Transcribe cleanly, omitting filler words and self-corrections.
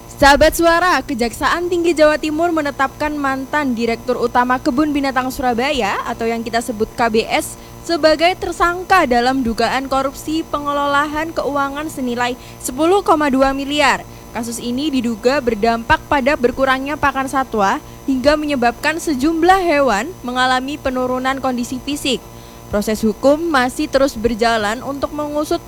Sahabat Suara, Kejaksaan Tinggi Jawa Timur menetapkan mantan Direktur Utama Kebun Binatang Surabaya atau yang kita sebut KBS sebagai tersangka dalam dugaan korupsi pengelolaan keuangan senilai 10,2 miliar. Kasus ini diduga berdampak pada berkurangnya pakan satwa hingga menyebabkan sejumlah hewan mengalami penurunan kondisi fisik. Proses hukum masih terus berjalan untuk mengusut